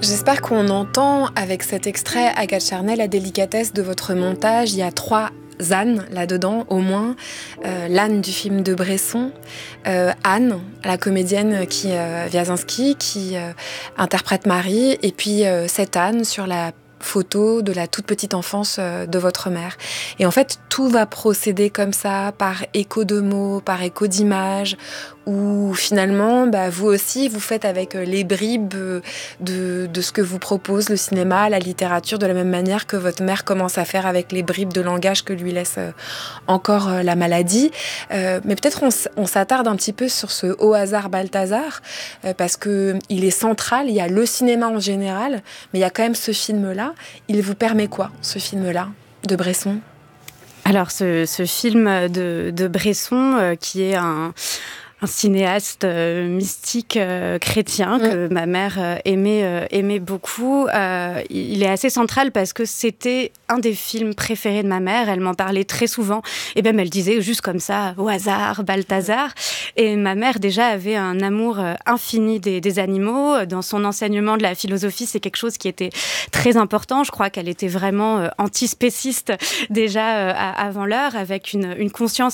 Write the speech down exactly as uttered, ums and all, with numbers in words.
J'espère qu'on entend avec cet extrait, Agathe Charnay, la délicatesse de votre montage. Il y a trois Anne là-dedans, au moins. Euh, L'Anne du film de Bresson, euh, Anne, la comédienne qui, euh, Wiazinski, qui euh, interprète Marie, et puis euh, cette Anne sur la photo de la toute petite enfance euh, de votre mère. Et en fait, tout va procéder comme ça, par écho de mots, par écho d'images, où finalement, bah, vous aussi, vous faites avec les bribes de, de ce que vous propose le cinéma, la littérature, de la même manière que votre mère commence à faire avec les bribes de langage que lui laisse euh, encore euh, la maladie. Euh, mais peut-être on, on s'attarde un petit peu sur ce Au hasard Balthazar, euh, parce qu'il est central, il y a le cinéma en général, mais il y a quand même ce film-là. Il vous permet quoi, ce film-là, de Bresson ? Alors, ce, ce film de, de Bresson, euh, qui est un... un cinéaste euh, mystique euh, chrétien que mmh. ma mère euh, aimait, euh, aimait beaucoup. Euh, il est assez central parce que c'était un des films préférés de ma mère. Elle m'en parlait très souvent. Et même elle disait juste comme ça, au hasard, Balthazar. Et ma mère déjà avait un amour euh, infini des, des animaux. Dans son enseignement de la philosophie, c'est quelque chose qui était très important. Je crois qu'elle était vraiment euh, antispéciste déjà euh, à, avant l'heure, avec une, une conscience